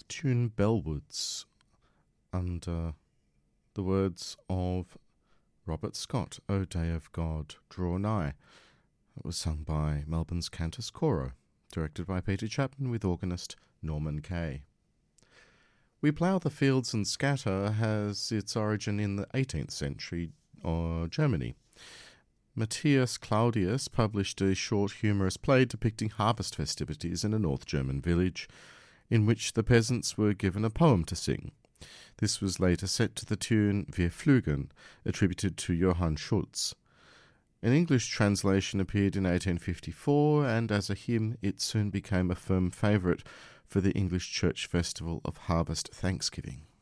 tune Bellwoods under the words of Robert Scott, O Day of God, Draw Nigh. It was sung by Melbourne's Cantus Coro, directed by Peter Chapman with organist Norman Kay. We Plough the Fields and Scatter has its origin in the 18th century Germany. Matthias Claudius published a short humorous play depicting harvest festivities in a North German village, in which the peasants were given a poem to sing. This was later set to the tune Wir Pflügen, attributed to Johann Schultz. An English translation appeared in 1854, and as a hymn it soon became a firm favourite for the English church festival of Harvest Thanksgiving.